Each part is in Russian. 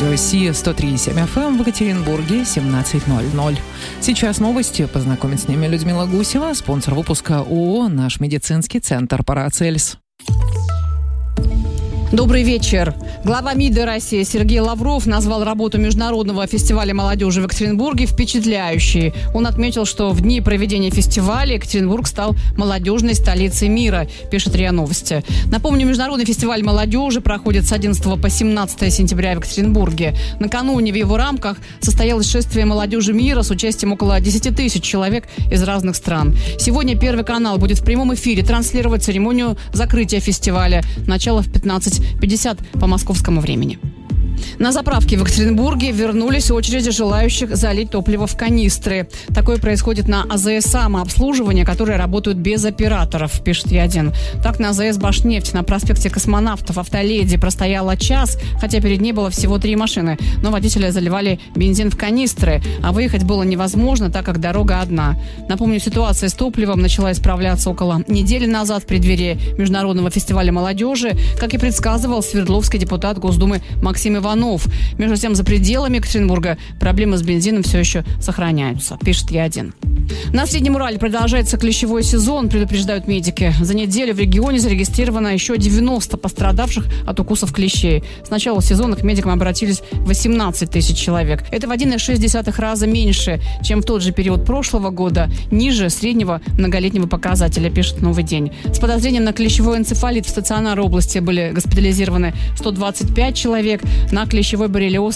Радио Си 103,7 FM в Екатеринбурге 17:00. Сейчас новости. Познакомить с ними Людмила Гусева, спонсор выпуска ООО «Наш медицинский центр Парацельс». Добрый вечер. Глава МИДа России Сергей Лавров назвал работу Международного фестиваля молодежи в Екатеринбурге впечатляющей. Он отметил, что в дни проведения фестиваля Екатеринбург стал молодежной столицей мира, пишет РИА Новости. Напомню, Международный фестиваль молодежи проходит с 11 по 17 сентября в Екатеринбурге. Накануне в его рамках состоялось шествие молодежи мира с участием около 10 тысяч человек из разных стран. Сегодня Первый канал будет в прямом эфире транслировать церемонию закрытия фестиваля. Начало в 15:50 по московскому времени. На заправке в Екатеринбурге вернулись очереди желающих залить топливо в канистры. Такое происходит на АЗС «Самообслуживание», которые работают без операторов, пишет ЯДИН. Так, на АЗС «Башнефть» на проспекте Космонавтов «Автоледи» простояла час, хотя перед ней было всего 3 машины. Но водители заливали бензин в канистры, а выехать было невозможно, так как дорога одна. Напомню, ситуация с топливом начала исправляться около недели назад в преддверии Международного фестиваля молодежи, как и предсказывал свердловский депутат Госдумы Максим Иванов. Между тем, за пределами Екатеринбурга проблемы с бензином все еще сохраняются, пишет ЯДИН. На Среднем Урале продолжается клещевой сезон, предупреждают медики. За неделю в регионе зарегистрировано еще 90 пострадавших от укусов клещей. С начала сезона к медикам обратились 18 тысяч человек. Это в 1,6 раза меньше, чем в тот же период прошлого года, ниже среднего многолетнего показателя, пишет «Новый день». С подозрением на клещевой энцефалит в стационары области были госпитализированы 125 человек, на клещевой боррелиоз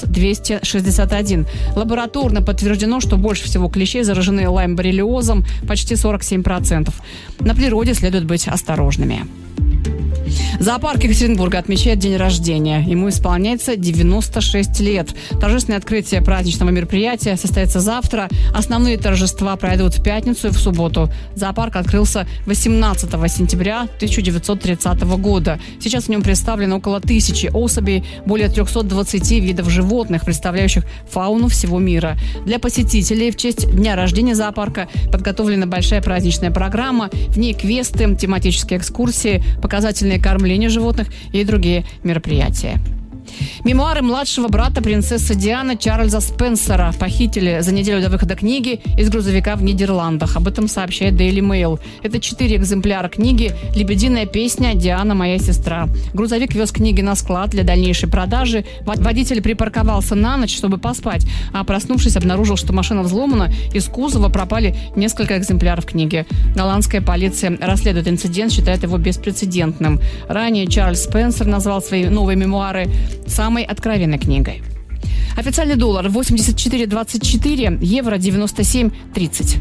261. Лабораторно подтверждено, что больше всего клещей заражены лайм-боррелиозом, почти 47%. На природе следует быть осторожными. Зоопарк Екатеринбурга отмечает день рождения. Ему исполняется 96 лет. Торжественное открытие праздничного мероприятия состоится завтра. Основные торжества пройдут в пятницу и в субботу. Зоопарк открылся 18 сентября 1930 года. Сейчас в нем представлено около 1000 особей, более 320 видов животных, представляющих фауну всего мира. Для посетителей в честь дня рождения зоопарка подготовлена большая праздничная программа. В ней квесты, тематические экскурсии, показательные кормление животных и другие мероприятия. Мемуары младшего брата принцессы Дианы Чарльза Спенсера похитили за неделю до выхода книги из грузовика в Нидерландах. Об этом сообщает Daily Mail. Это 4 экземпляра книги «Лебединая песня. Диана, моя сестра». Грузовик вез книги на склад для дальнейшей продажи. Водитель припарковался на ночь, чтобы поспать, а проснувшись, обнаружил, что машина взломана, из кузова пропали несколько экземпляров книги. Голландская полиция расследует инцидент, считает его беспрецедентным. Ранее Чарльз Спенсер назвал свои новые мемуары самой откровенной книгой. Официальный доллар 84.24, евро 97.30.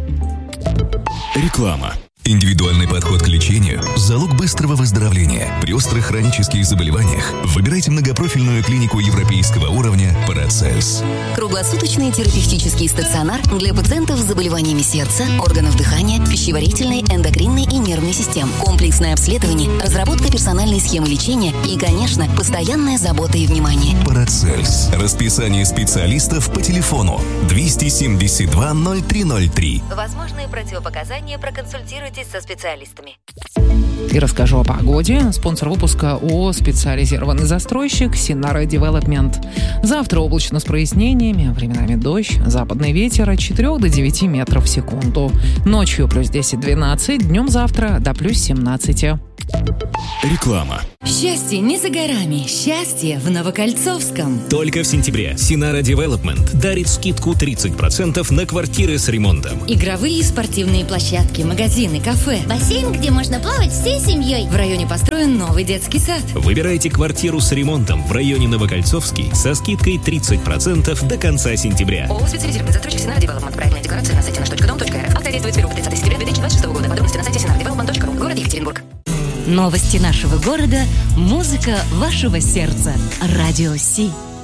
Реклама. Индивидуальный подход к лечению – залог быстрого выздоровления. При острых хронических заболеваниях выбирайте многопрофильную клинику европейского уровня «Парацельс». Круглосуточный терапевтический стационар для пациентов с заболеваниями сердца, органов дыхания, пищеварительной, эндокринной и нервной систем. Комплексное обследование, разработка персональной схемы лечения и, конечно, постоянная забота и внимание. «Парацельс». Расписание специалистов по телефону 272 0303. Возможные противопоказания проконсультируйтесь со специалистами. И расскажу о погоде. Спонсор выпуска ООО «Специализированный застройщик» Синара Девелопмент. Завтра облачно с прояснениями, временами дождь, западный ветер от 4 до 9 метров в секунду. Ночью плюс 10-12, днем завтра до плюс 17. Реклама. Счастье не за горами. Счастье в Новокольцовском. Только в сентябре Синара Девелопмент дарит скидку 30% на квартиры с ремонтом. Игровые и спортивные площадки, магазины, кафе. Бассейн, где можно плавать всей семьей. В районе построен новый детский сад. Выбирайте квартиру с ремонтом в районе Новокольцовский со скидкой 30% до конца сентября. ООО «Специализированный застройщик Синара Девелопмент». Проектная декларация на сайте nаш.дом.рф. Акция действует с 1 по 30 сентября 2026 года. Подробности на сайте sinaradevelopment.ru. Город Екатеринбург. Новости нашего города, музыка вашего сердца. Радио Си.